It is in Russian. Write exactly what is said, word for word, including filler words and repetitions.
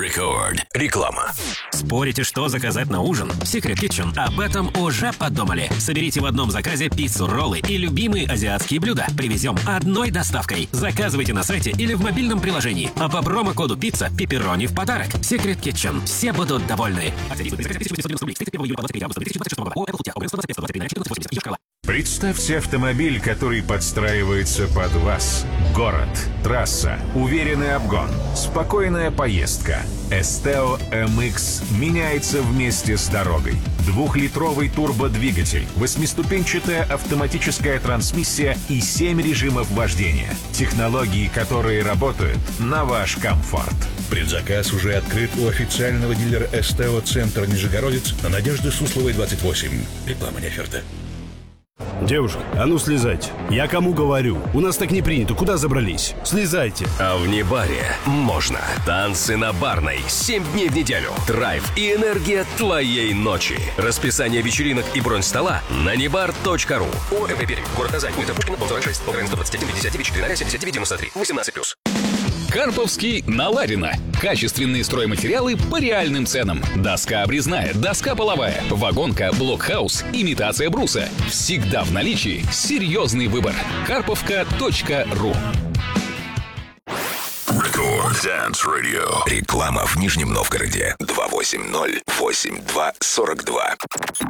Рекорд. Реклама. Спорите, что заказать на ужин? Secret Kitchen об этом уже подумали. Соберите в одном заказе пиццу, роллы и любимые азиатские блюда. Привезем одной доставкой. Заказывайте на сайте или в мобильном приложении. А по промокоду пицца пепперони в подарок. Secret Kitchen. Все будут довольны. Представьте автомобиль, который подстраивается под вас. Город, трасса, уверенный обгон, спокойная поездка. Esteo эм икс меняется вместе с дорогой. Двухлитровый турбодвигатель, восьмиступенчатая автоматическая трансмиссия и семь режимов вождения. Технологии, которые работают на ваш комфорт. Предзаказ уже открыт у официального дилера Esteo Центр Нижегородец на Надежды Сусловой, двадцать восемь. Реклама не оферта. Девушка, а ну слезайте. Я кому говорю? У нас так не принято. Куда забрались? Слезайте. А в Небаре можно. Танцы на Барной. Семь дней в неделю. Драйв и энергия твоей ночи. Расписание вечеринок и бронь стола на небар точка ру. ОМП Пермь. Город Казань. Улица Пушкина, дом сорок шесть. Украина сто двадцать один, пятьдесят девять, четыре ноль семьдесят девять девяносто три. восемнадцать плюс. Карповский на Ларина. Качественные стройматериалы по реальным ценам. Доска обрезная, доска половая, вагонка, блокхаус, имитация бруса. Всегда в наличии серьезный выбор. карповка точка ру. Рекорд Dance Radio. Реклама в Нижнем Новгороде. два восемь ноль восемь два сорок два.